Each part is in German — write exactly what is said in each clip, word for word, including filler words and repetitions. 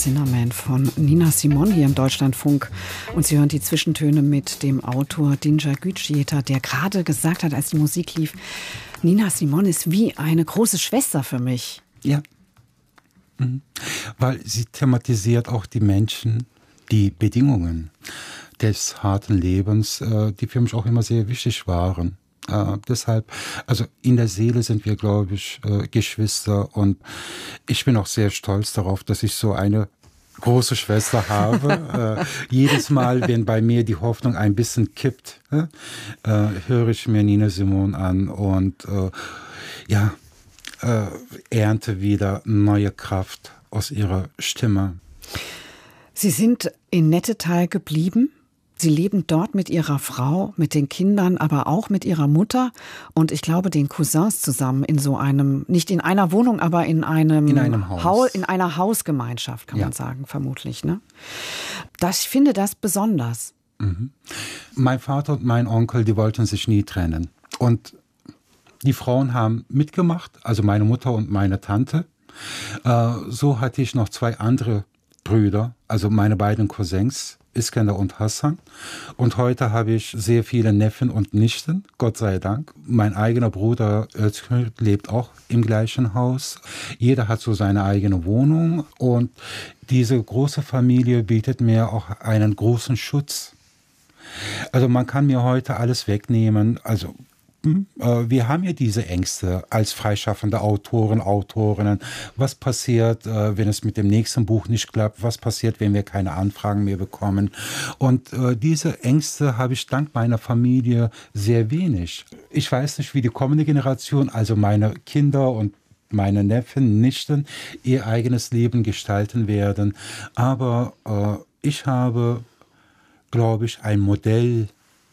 Cinnamon von Nina Simone hier im Deutschlandfunk. Und Sie hören die Zwischentöne mit dem Autor Dinja Gücüeta, der gerade gesagt hat, als die Musik lief, Nina Simone ist wie eine große Schwester für mich. Ja, mhm. Weil sie thematisiert auch die Menschen, die Bedingungen des harten Lebens, die für mich auch immer sehr wichtig waren. Äh, deshalb, also in der Seele sind wir, glaube ich, äh, Geschwister, und ich bin auch sehr stolz darauf, dass ich so eine große Schwester habe. äh, jedes Mal, wenn bei mir die Hoffnung ein bisschen kippt, äh, höre ich mir Nina Simone an und äh, ja, äh, ernte wieder neue Kraft aus ihrer Stimme. Sie sind in Nettetal geblieben. Sie leben dort mit Ihrer Frau, mit den Kindern, aber auch mit Ihrer Mutter und ich glaube den Cousins zusammen in so einem, nicht in einer Wohnung, aber in einem, in einem Haus. Haus, in einer Hausgemeinschaft, kann ja. man sagen, vermutlich. Ne? Das, ich finde das besonders. Mhm. Mein Vater und mein Onkel, die wollten sich nie trennen. Und die Frauen haben mitgemacht, also meine Mutter und meine Tante. Äh, so hatte ich noch zwei andere Brüder, also meine beiden Cousins, Iskender und Hassan. Und heute habe ich sehr viele Neffen und Nichten, Gott sei Dank. Mein eigener Bruder Özgür lebt auch im gleichen Haus. Jeder hat so seine eigene Wohnung. Und diese große Familie bietet mir auch einen großen Schutz. Also man kann mir heute alles wegnehmen. Also wir haben ja diese Ängste als freischaffende Autoren, Autorinnen. Was passiert, wenn es mit dem nächsten Buch nicht klappt? Was passiert, wenn wir keine Anfragen mehr bekommen? Und diese Ängste habe ich dank meiner Familie sehr wenig. Ich weiß nicht, wie die kommende Generation, also meine Kinder und meine Neffen, Nichten, ihr eigenes Leben gestalten werden. Aber äh, ich habe, glaube ich, ein Modell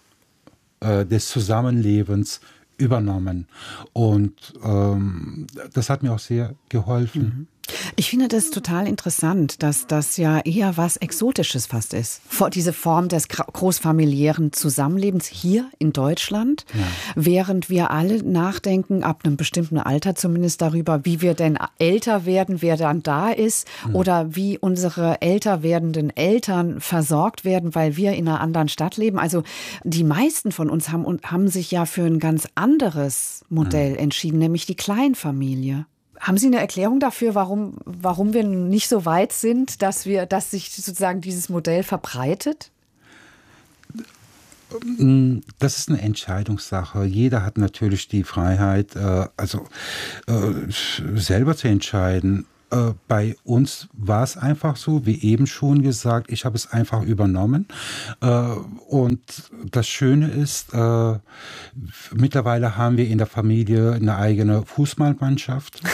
des Zusammenlebens übernommen. Und ähm, das hat mir auch sehr geholfen. Mhm. Ich finde das total interessant, dass das ja eher was Exotisches fast ist. Diese Form des großfamiliären Zusammenlebens hier in Deutschland, ja. während wir alle nachdenken, ab einem bestimmten Alter zumindest darüber, wie wir denn älter werden, wer dann da ist, mhm. oder wie unsere älter werdenden Eltern versorgt werden, weil wir in einer anderen Stadt leben. Also die meisten von uns haben, haben sich ja für ein ganz anderes Modell mhm. entschieden, nämlich die Kleinfamilie. Haben Sie eine Erklärung dafür, warum, warum wir nicht so weit sind, dass wir, dass sich sozusagen dieses Modell verbreitet? Das ist eine Entscheidungssache. Jeder hat natürlich die Freiheit, äh, also äh, selber zu entscheiden. Äh, bei uns war es einfach so, wie eben schon gesagt, ich habe es einfach übernommen. Äh, und das Schöne ist, äh, mittlerweile haben wir in der Familie eine eigene Fußballmannschaft.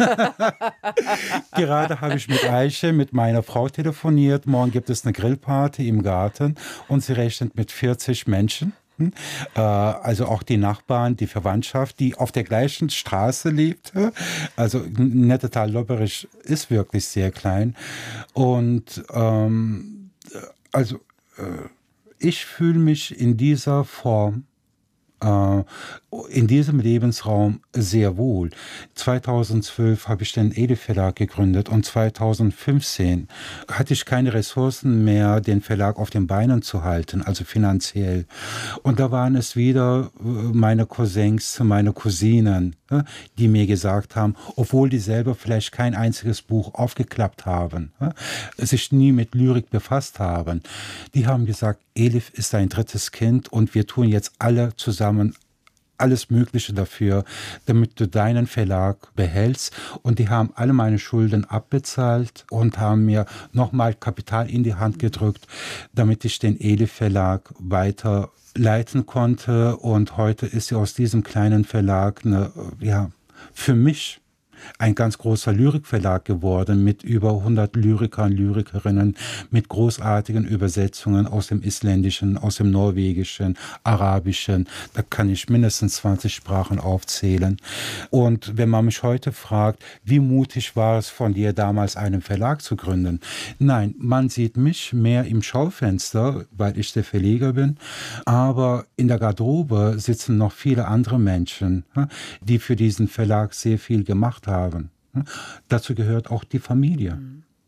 Gerade habe ich mit Eiche, mit meiner Frau telefoniert. Morgen gibt es eine Grillparty im Garten und sie rechnet mit vierzig Menschen. Also auch die Nachbarn, die Verwandtschaft, die auf der gleichen Straße lebt. Also Nettetal-Lobberich ist wirklich sehr klein. Und ähm, also äh, ich fühle mich in dieser Form, äh, in diesem Lebensraum sehr wohl. zweitausendzwölf habe ich den Elif Verlag gegründet und zweitausendfünfzehn hatte ich keine Ressourcen mehr, den Verlag auf den Beinen zu halten, also finanziell. Und da waren es wieder meine Cousins, meine Cousinen, die mir gesagt haben, obwohl die selber vielleicht kein einziges Buch aufgeklappt haben, sich nie mit Lyrik befasst haben, die haben gesagt, Elif ist ein drittes Kind und wir tun jetzt alle zusammen alles Mögliche dafür, damit du deinen Verlag behältst. Und die haben alle meine Schulden abbezahlt und haben mir nochmal Kapital in die Hand gedrückt, damit ich den Elif Verlag weiter leiten konnte. Und heute ist sie aus diesem kleinen Verlag eine, ja, für mich ein ganz großer Lyrikverlag geworden mit über hundert Lyrikern, Lyrikerinnen, mit großartigen Übersetzungen aus dem Isländischen, aus dem Norwegischen, Arabischen. Da kann ich mindestens zwanzig Sprachen aufzählen. Und wenn man mich heute fragt, wie mutig war es von dir damals, einen Verlag zu gründen? Nein, man sieht mich mehr im Schaufenster, weil ich der Verleger bin, aber in der Garderobe sitzen noch viele andere Menschen, die für diesen Verlag sehr viel gemacht haben. Haben. Dazu gehört auch die Familie.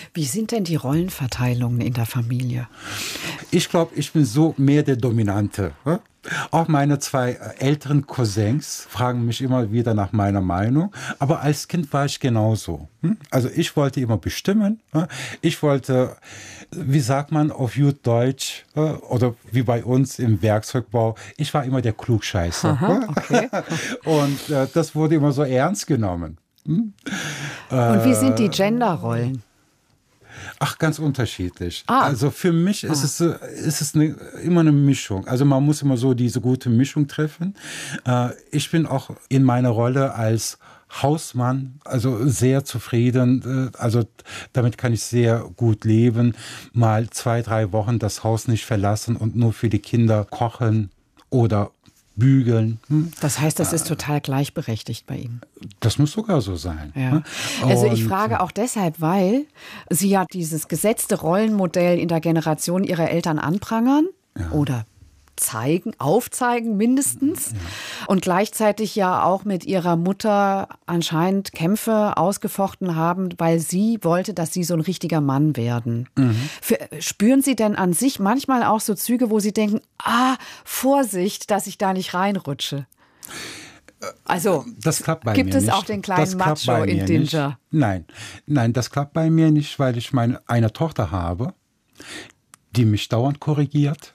Wie sind denn die Rollenverteilungen in der Familie? Ich glaube, ich bin so mehr der Dominante. Auch meine zwei älteren Cousins fragen mich immer wieder nach meiner Meinung. Aber als Kind war ich genauso. Also ich wollte immer bestimmen. Ich wollte, wie sagt man auf gut Deutsch, oder wie bei uns im Werkzeugbau, ich war immer der Klugscheißer. Aha, okay. Und äh, das wurde immer so ernst genommen. Und wie sind die Genderrollen? Ach, ganz unterschiedlich. Ah. Also für mich ist es, ist es eine, immer eine Mischung. Also man muss immer so diese gute Mischung treffen. Äh, ich bin auch in meiner Rolle als Hausmann, also sehr zufrieden. Also damit kann ich sehr gut leben. Mal zwei, drei Wochen das Haus nicht verlassen und nur für die Kinder kochen oder bügeln. Hm? Das heißt, das ist total gleichberechtigt bei Ihnen. Das muss sogar so sein. Ja. Also ich frage auch deshalb, weil Sie ja dieses gesetzte Rollenmodell in der Generation Ihrer Eltern anprangern ja. oder zeigen, aufzeigen mindestens. Ja. Und gleichzeitig ja auch mit Ihrer Mutter anscheinend Kämpfe ausgefochten haben, weil sie wollte, dass Sie so ein richtiger Mann werden. Mhm. Für, spüren Sie denn an sich manchmal auch so Züge, wo Sie denken, ah, Vorsicht, dass ich da nicht reinrutsche? Also das klappt bei gibt mir es nicht. auch den kleinen Macho in Dinger? Nicht. Nein, nein, das klappt bei mir nicht, weil ich meine eine Tochter habe, die mich dauernd korrigiert.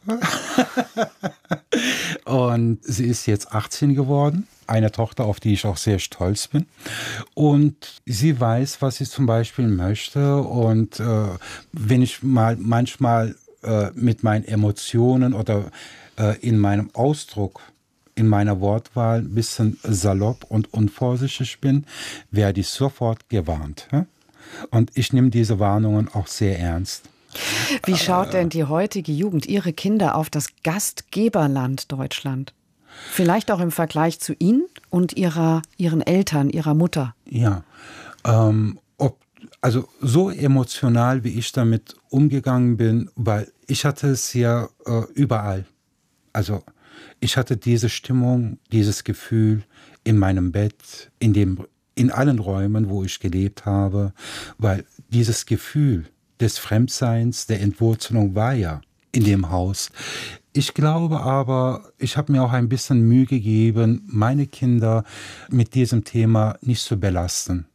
Und sie ist jetzt achtzehn geworden. Eine Tochter, auf die ich auch sehr stolz bin. Und sie weiß, was sie zum Beispiel möchte. Und äh, wenn ich mal manchmal äh, mit meinen Emotionen oder äh, in meinem Ausdruck, in meiner Wortwahl ein bisschen salopp und unvorsichtig bin, werde ich sofort gewarnt. Und ich nehme diese Warnungen auch sehr ernst. Wie schaut denn die heutige Jugend, Ihre Kinder, auf das Gastgeberland Deutschland? Vielleicht auch im Vergleich zu Ihnen und ihrer, Ihren Eltern, Ihrer Mutter. Ja, ähm, ob, also so emotional, wie ich damit umgegangen bin, weil ich hatte es ja äh, überall. Also ich hatte diese Stimmung, dieses Gefühl in meinem Bett, in dem, in allen Räumen, wo ich gelebt habe, weil dieses Gefühl des Fremdseins, der Entwurzelung war ja in dem Haus. Ich glaube aber, ich habe mir auch ein bisschen Mühe gegeben, meine Kinder mit diesem Thema nicht zu belasten.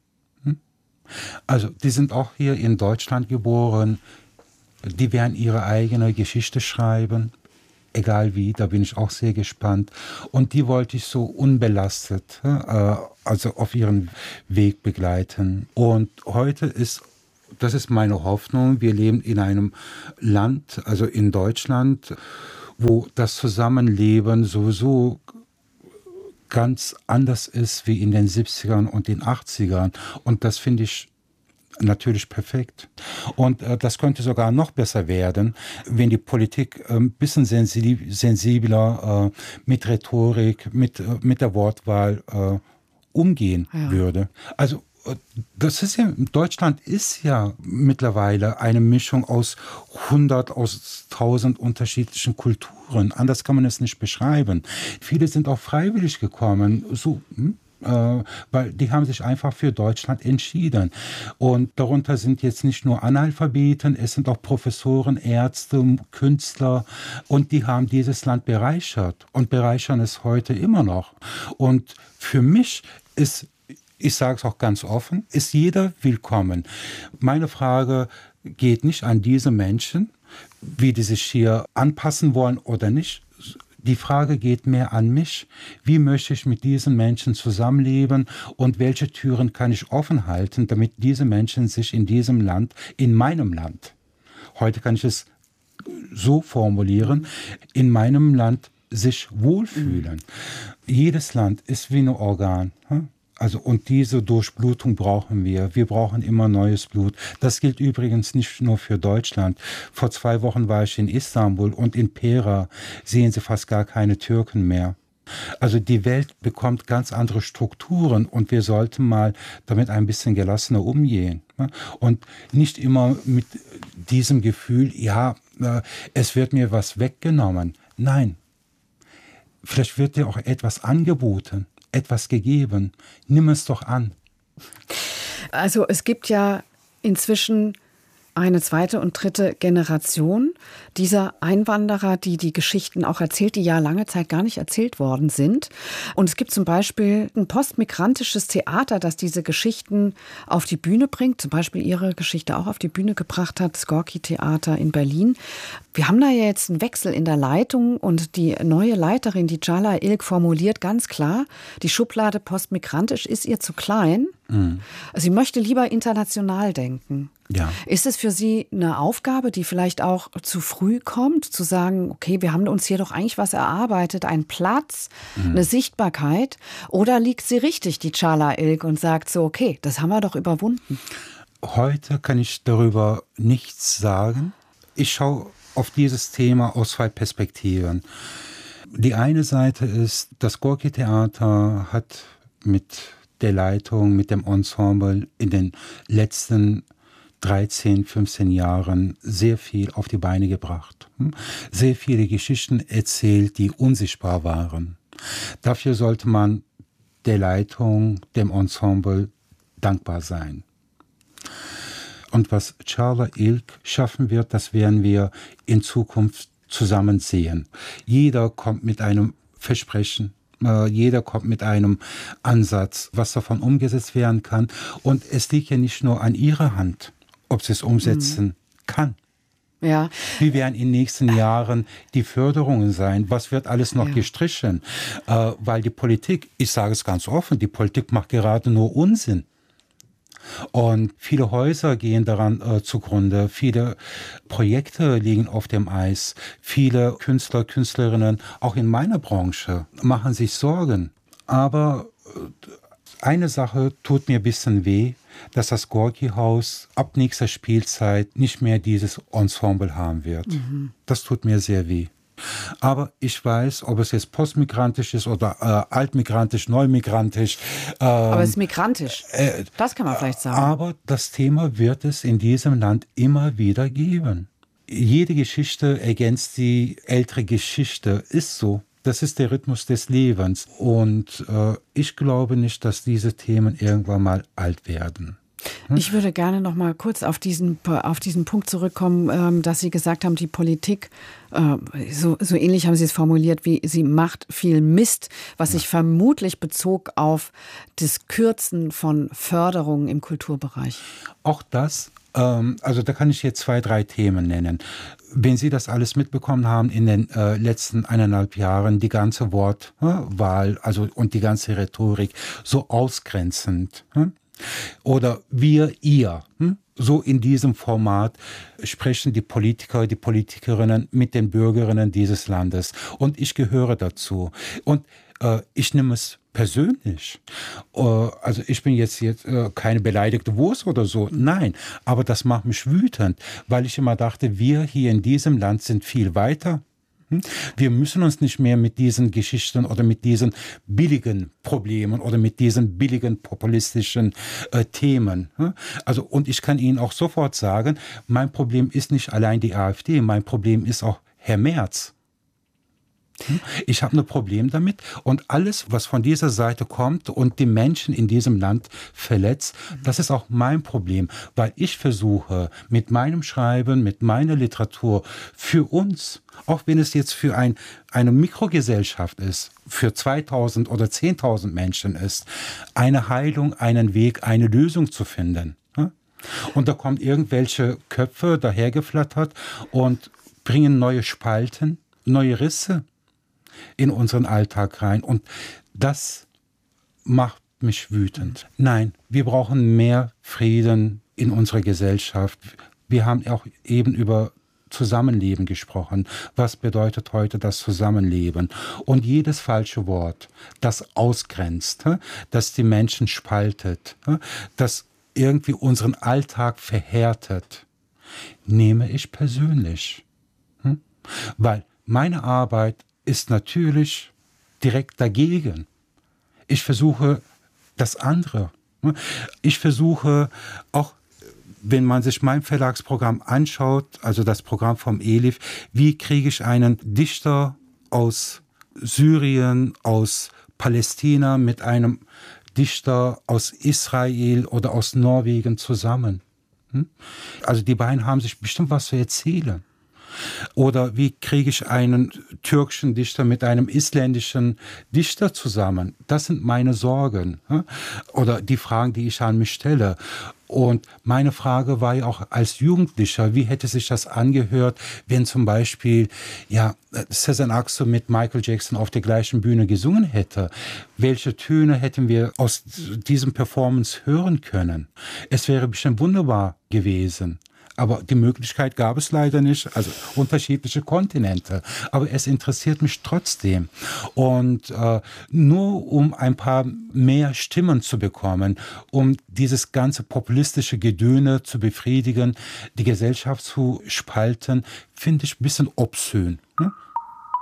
Also, die sind auch hier in Deutschland geboren, die werden ihre eigene Geschichte schreiben, egal wie, da bin ich auch sehr gespannt. Und die wollte ich so unbelastet, äh, also auf ihren Weg begleiten. Und heute ist Das ist meine Hoffnung. Wir leben in einem Land, also in Deutschland, wo das Zusammenleben sowieso ganz anders ist wie in den siebzigern und den achtzigern. Und das finde ich natürlich perfekt. Und äh, das könnte sogar noch besser werden, wenn die Politik äh, ein bisschen sensib- sensibler äh, mit Rhetorik, mit, äh, mit der Wortwahl äh, umgehen ja. würde. Also das ist ja, Deutschland ist ja mittlerweile eine Mischung aus hundert, aus tausend unterschiedlichen Kulturen. Anders kann man es nicht beschreiben. Viele sind auch freiwillig gekommen, so, äh, weil die haben sich einfach für Deutschland entschieden. Und darunter sind jetzt nicht nur Analphabeten, es sind auch Professoren, Ärzte, Künstler und die haben dieses Land bereichert und bereichern es heute immer noch. Und für mich ist Ich sage es auch ganz offen, ist jeder willkommen. Meine Frage geht nicht an diese Menschen, wie die sich hier anpassen wollen oder nicht. Die Frage geht mehr an mich. Wie möchte ich mit diesen Menschen zusammenleben und welche Türen kann ich offen halten, damit diese Menschen sich in diesem Land, in meinem Land, heute kann ich es so formulieren, in meinem Land sich wohlfühlen. Mhm. Jedes Land ist wie ein Organ. Also, und diese Durchblutung brauchen wir. Wir brauchen immer neues Blut. Das gilt übrigens nicht nur für Deutschland. Vor zwei Wochen war ich in Istanbul und in Pera sehen Sie fast gar keine Türken mehr. Also die Welt bekommt ganz andere Strukturen und wir sollten mal damit ein bisschen gelassener umgehen. Und nicht immer mit diesem Gefühl, ja, es wird mir was weggenommen. Nein, vielleicht wird dir auch etwas angeboten. Etwas gegeben. Nimm es doch an. Also es gibt ja inzwischen eine zweite und dritte Generation dieser Einwanderer, die die Geschichten auch erzählt, die ja lange Zeit gar nicht erzählt worden sind. Und es gibt zum Beispiel ein postmigrantisches Theater, das diese Geschichten auf die Bühne bringt, zum Beispiel ihre Geschichte auch auf die Bühne gebracht hat, das Gorki-Theater in Berlin. Wir haben da ja jetzt einen Wechsel in der Leitung und die neue Leiterin, die Cala Ilg, formuliert ganz klar, die Schublade postmigrantisch ist ihr zu klein. Mhm. Sie möchte lieber international denken. Ja. Ist es für Sie eine Aufgabe, die vielleicht auch zu früh kommt, zu sagen, okay, wir haben uns hier doch eigentlich was erarbeitet, einen Platz, mhm. eine Sichtbarkeit? Oder liegt sie richtig, die Cala Ilg, und sagt so, okay, das haben wir doch überwunden? Heute kann ich darüber nichts sagen. Ich schaue auf dieses Thema aus zwei Perspektiven. Die eine Seite ist, das Gorki-Theater hat mit der Leitung, mit dem Ensemble in den letzten dreizehn, fünfzehn Jahren sehr viel auf die Beine gebracht. Sehr viele Geschichten erzählt, die unsichtbar waren. Dafür sollte man der Leitung, dem Ensemble dankbar sein. Und was Cala Ilg schaffen wird, das werden wir in Zukunft zusammen sehen. Jeder kommt mit einem Versprechen, äh, jeder kommt mit einem Ansatz, was davon umgesetzt werden kann. Und es liegt ja nicht nur an ihrer Hand, ob sie es umsetzen mhm. kann. Ja. Wie werden in den nächsten Jahren die Förderungen sein? Was wird alles noch ja. gestrichen? Äh, weil die Politik, ich sage es ganz offen, die Politik macht gerade nur Unsinn. Und viele Häuser gehen daran äh, zugrunde, viele Projekte liegen auf dem Eis, viele Künstler, Künstlerinnen, auch in meiner Branche, machen sich Sorgen. Aber äh, eine Sache tut mir ein bisschen weh, dass das Gorki-Haus ab nächster Spielzeit nicht mehr dieses Ensemble haben wird. Mhm. Das tut mir sehr weh. Aber ich weiß, ob es jetzt postmigrantisch ist oder äh, altmigrantisch, neumigrantisch. Ähm, aber es ist migrantisch. Äh, das kann man vielleicht sagen. Aber das Thema wird es in diesem Land immer wieder geben. Jede Geschichte ergänzt die ältere Geschichte. Ist so. Das ist der Rhythmus des Lebens. Und äh, ich glaube nicht, dass diese Themen irgendwann mal alt werden. Hm? Ich würde gerne noch mal kurz auf diesen, auf diesen Punkt zurückkommen, ähm, dass Sie gesagt haben, die Politik, äh, so, so ähnlich haben Sie es formuliert, wie sie macht viel Mist, was sich vermutlich bezog auf das Kürzen von Förderungen im Kulturbereich. Auch das, ähm, also da kann ich jetzt zwei, drei Themen nennen. Wenn Sie das alles mitbekommen haben in den äh, letzten eineinhalb Jahren, die ganze Wortwahl, äh, also und die ganze Rhetorik so ausgrenzend, äh? Oder wir, ihr, hm? so in diesem Format sprechen die Politiker, die Politikerinnen mit den Bürgerinnen dieses Landes. Und ich gehöre dazu. Und äh, ich nehme es persönlich. Äh, also ich bin jetzt, jetzt äh, keine beleidigte Wurst oder so. Nein, aber das macht mich wütend, weil ich immer dachte, wir hier in diesem Land sind viel weiter. Wir müssen uns nicht mehr mit diesen Geschichten oder mit diesen billigen Problemen oder mit diesen billigen populistischen äh, Themen. Also, und ich kann Ihnen auch sofort sagen, mein Problem ist nicht allein die AfD, mein Problem ist auch Herr Merz. Ich habe ein Problem damit und alles, was von dieser Seite kommt und die Menschen in diesem Land verletzt, das ist auch mein Problem, weil ich versuche mit meinem Schreiben, mit meiner Literatur für uns, auch wenn es jetzt für ein, eine Mikrogesellschaft ist, für zweitausend oder zehntausend Menschen ist, eine Heilung, einen Weg, eine Lösung zu finden. Und da kommen irgendwelche Köpfe dahergeflattert und bringen neue Spalten, neue Risse in unseren Alltag rein. Und das macht mich wütend. Nein, wir brauchen mehr Frieden in unserer Gesellschaft. Wir haben auch eben über Zusammenleben gesprochen. Was bedeutet heute das Zusammenleben? Und jedes falsche Wort, das ausgrenzt, das die Menschen spaltet, das irgendwie unseren Alltag verhärtet, nehme ich persönlich. Weil meine Arbeit ist natürlich direkt dagegen. Ich versuche das andere. Ich versuche auch, wenn man sich mein Verlagsprogramm anschaut, also das Programm vom Elif, wie kriege ich einen Dichter aus Syrien, aus Palästina mit einem Dichter aus Israel oder aus Norwegen zusammen? Also die beiden haben sich bestimmt was zu erzählen. Oder wie kriege ich einen türkischen Dichter mit einem isländischen Dichter zusammen? Das sind meine Sorgen. Oder die Fragen, die ich an mich stelle. Und meine Frage war ja auch als Jugendlicher, wie hätte sich das angehört, wenn zum Beispiel ja, Sezen Aksu mit Michael Jackson auf der gleichen Bühne gesungen hätte? Welche Töne hätten wir aus diesem Performance hören können? Es wäre bestimmt wunderbar gewesen. Aber die Möglichkeit gab es leider nicht, also unterschiedliche Kontinente. Aber es interessiert mich trotzdem. Und äh, nur um ein paar mehr Stimmen zu bekommen, um dieses ganze populistische Gedöne zu befriedigen, die Gesellschaft zu spalten, finde ich ein bisschen obszön. Ne?